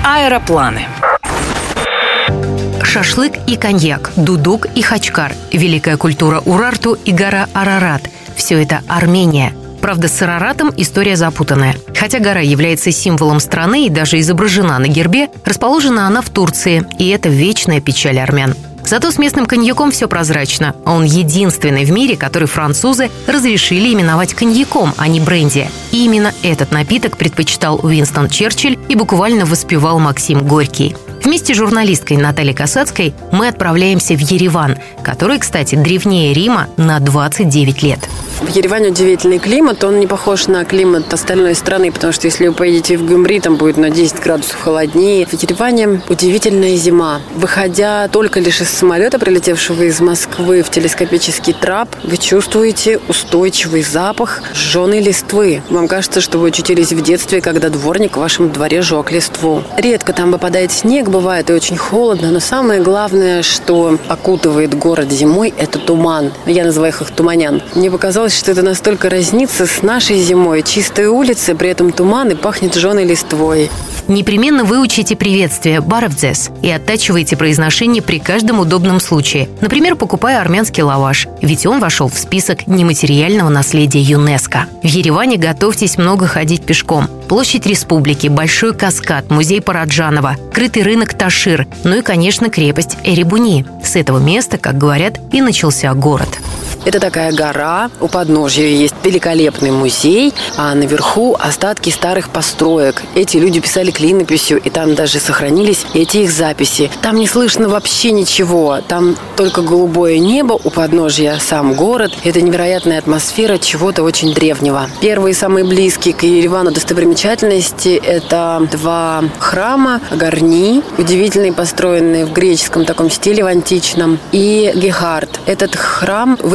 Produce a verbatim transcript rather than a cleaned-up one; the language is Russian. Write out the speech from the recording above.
Аэропланы. Шашлык и коньяк, дудук и хачкар, великая культура Урарту и гора Арарат – все это Армения. Правда, с Араратом история запутанная. Хотя гора является символом страны и даже изображена на гербе, расположена она в Турции, и это вечная печаль армян. Зато с местным коньяком все прозрачно. Он единственный в мире, который французы разрешили именовать коньяком, а не бренди. И именно этот напиток предпочитал Уинстон Черчилль и буквально воспевал Максим Горький. Вместе с журналисткой Натальей Касацкой мы отправляемся в Ереван, который, кстати, древнее Рима на двадцать девять лет. В Ереване удивительный климат, он не похож на климат остальной страны, потому что если вы поедете в Гюмри, там будет на десять градусов холоднее. В Ереване удивительная зима. Выходя только лишь из самолета, прилетевшего из Москвы в телескопический трап, вы чувствуете устойчивый запах сжженной листвы. Вам кажется, что вы очутились в детстве, когда дворник в вашем дворе жег листву. Редко там выпадает снег, бывает и очень холодно, но самое главное, что окутывает город зимой, это туман. Я называю их туманян. Мне показалось, что это настолько разнится с нашей зимой. Чистые улицы, при этом туман и пахнет жженой листвой. Непременно выучите приветствие «баравдзес» и оттачивайте произношение при каждом удобном случае. Например, покупая армянский лаваш, ведь он вошел в список нематериального наследия ЮНЕСКО. В Ереване готовьтесь много ходить пешком. Площадь Республики, Большой каскад, музей Параджанова, крытый рынок Ташир, ну и, конечно, крепость Эребуни. С этого места, как говорят, и начался город. Это такая гора, у подножья есть великолепный музей, а наверху остатки старых построек. Эти люди писали клинописью, и там даже сохранились эти их записи. Там не слышно вообще ничего, там только голубое небо, у подножья сам город. Это невероятная атмосфера чего-то очень древнего. Первые, самые близкие к Еревану достопримечательности – это два храма, Гарни, удивительные, построенные в греческом таком стиле, в античном, и Гехард. Этот храм